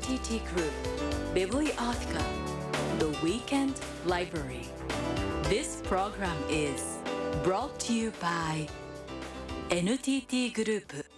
NTT Group Bibliotheca The Weekend Library. This program is brought to you by NTT グループ